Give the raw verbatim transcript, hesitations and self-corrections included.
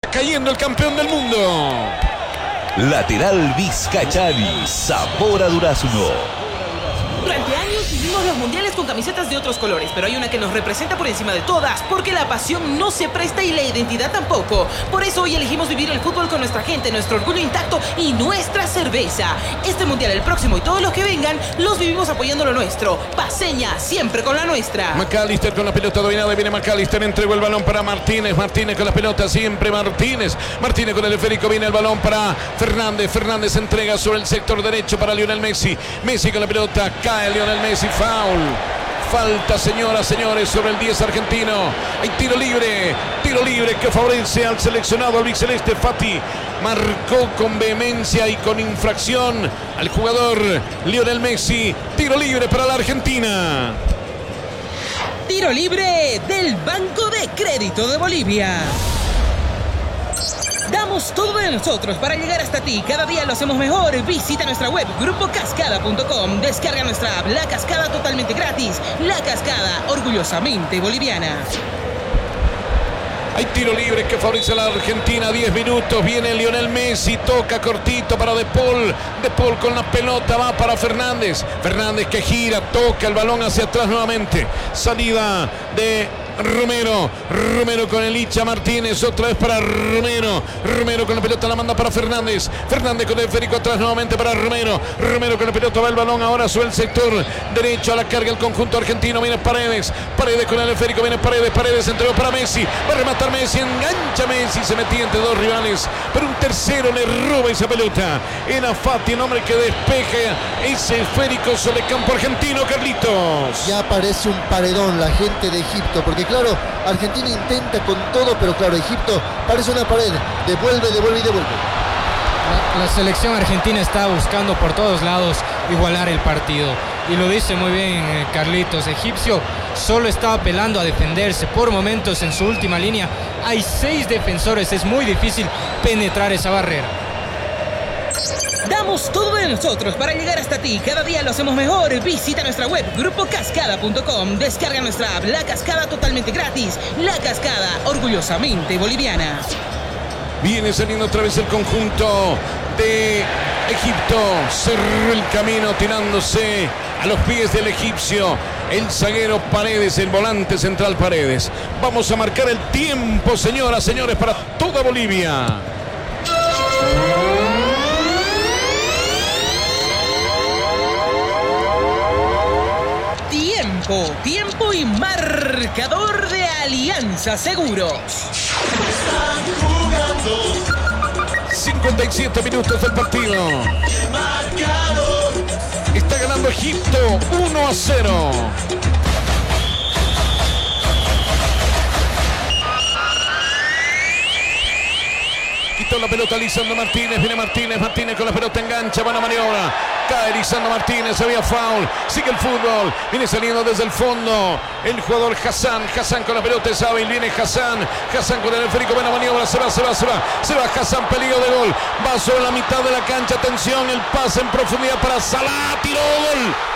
cayendo el campeón del mundo. Lateral Vizcachani, sabor a durazno. Durante años vivimos los mundiales con camisetas de otros colores, pero hay una que nos representa por encima de todas, porque la pasión no se presta y la identidad tampoco. Por eso hoy elegimos vivir el fútbol con nuestra gente, nuestro orgullo intacto y nuestra cerveza. Este mundial, el próximo y todos los que vengan, los vivimos apoyando lo nuestro. Paceña, siempre con la nuestra. McAllister con la pelota dominada, viene McAllister, entregó el balón para Martínez, Martínez con la pelota, siempre Martínez. Martínez con el esférico, viene el balón para Fernández, Fernández entrega sobre el sector derecho para Lionel Messi. Messi con la pelota, cae Lionel Messi, foul. Falta, señoras, señores, sobre el diez argentino. Hay tiro libre, tiro libre que favorece al seleccionado albiceleste. Fati marcó con vehemencia y con infracción al jugador Lionel Messi. Tiro libre para la Argentina. Tiro libre del Banco de Crédito de Bolivia. Damos todo de nosotros para llegar hasta ti. Cada día lo hacemos mejor. Visita nuestra web grupo cascada punto com. Descarga nuestra app La Cascada totalmente gratis. La Cascada, orgullosamente boliviana. Hay tiro libre que favorece a la Argentina. diez minutos. Viene Lionel Messi. Toca cortito para De Paul. De Paul con la pelota. Va para Fernández. Fernández que gira. Toca el balón hacia atrás nuevamente. Salida de Romero, Romero con el Licha Martínez, otra vez para Romero, Romero con la pelota la manda para Fernández, Fernández con el esférico atrás nuevamente para Romero, Romero con la pelota, va el balón ahora sobre el sector derecho, a la carga el conjunto argentino, viene Paredes, Paredes con el esférico, viene Paredes, Paredes entregó para Messi, va a rematar Messi, engancha Messi, se metía entre dos rivales, pero un tercero le roba esa pelota, era Fati, el hombre que despeja ese esférico sobre el campo argentino. Carlitos. Ya parece un paredón la gente de Egipto, porque claro, Argentina intenta con todo, pero claro, Egipto parece una pared, devuelve, devuelve y devuelve. La, la selección argentina está buscando por todos lados igualar el partido, y lo dice muy bien eh, Carlitos. Egipcio solo está apelando a defenderse, por momentos en su última línea hay seis defensores, es muy difícil penetrar esa barrera. Damos todo de nosotros para llegar hasta ti. Cada día lo hacemos mejor. Visita nuestra web grupo cascada punto com. Descarga nuestra app La Cascada totalmente gratis. La Cascada, orgullosamente boliviana. Viene saliendo otra vez el conjunto de Egipto. Cerró el camino tirándose a los pies del egipcio. El zaguero Paredes, el volante central Paredes. Vamos a marcar el tiempo, señoras, señores, para toda Bolivia. Tiempo, tiempo y marcador de Alianza Seguros. cincuenta y siete minutos del partido. Está ganando Egipto uno a cero. Quitó la pelota Lisandro Martínez, viene Martínez, Martínez con la pelota engancha, buena maniobra, cae Lisandro Martínez, había foul, sigue el fútbol, viene saliendo desde el fondo el jugador Hassan, Hassan con la pelota es hábil, viene Hassan, Hassan con el esférico, buena maniobra, se va, se va, se va, se va Hassan, peligro de gol, va sobre la mitad de la cancha, atención, el pase en profundidad para Salah, tiró, gol.